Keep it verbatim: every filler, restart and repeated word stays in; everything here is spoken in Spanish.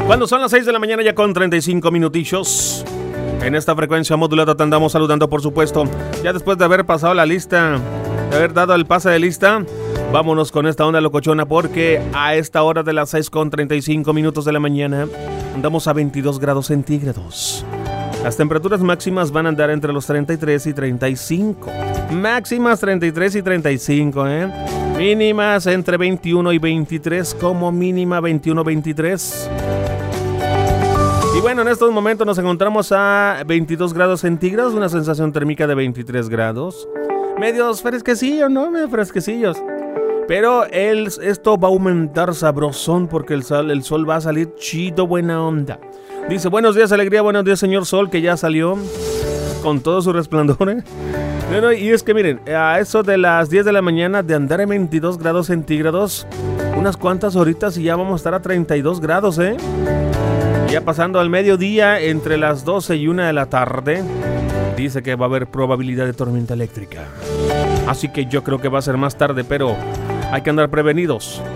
Cuando son las seis de la mañana ya con treinta y cinco minutillos. En esta frecuencia modulada te andamos saludando, por supuesto. Ya después de haber pasado la lista, de haber dado el pase de lista, vámonos con esta onda locochona, porque a esta hora de las seis con treinta y cinco minutos de la mañana andamos a veintidós grados centígrados. Las temperaturas máximas van a andar entre los treinta y tres y treinta y cinco. Máximas treinta y tres y treinta y cinco, ¿eh? Mínimas entre veintiuno y veintitrés, como mínima veintiuno veintitrés. Y bueno, en estos momentos nos encontramos a veintidós grados centígrados, una sensación térmica de veintitrés grados. Medios fresquecillos, ¿no? Medio fresquecillos. Pero el, esto va a aumentar sabrosón porque el sol, el sol va a salir chido, buena onda. Dice, buenos días, alegría, buenos días, señor sol, que ya salió con todo su resplandor, ¿eh? Bueno, y es que miren, a eso de las diez de la mañana, de andar en veintidós grados centígrados, unas cuantas horitas y ya vamos a estar a treinta y dos grados, ¿eh? Ya pasando al mediodía, entre las doce y una de la tarde, dice que va a haber probabilidad de tormenta eléctrica. Así que yo creo que va a ser más tarde, pero hay que andar prevenidos.